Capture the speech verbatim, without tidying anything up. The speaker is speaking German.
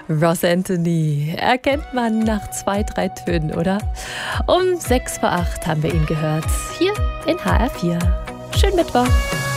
Ross Anthony erkennt man nach zwei, drei Tönen, oder? Um sechs vor acht haben wir ihn gehört, hier in H R vier. Schönen Mittwoch.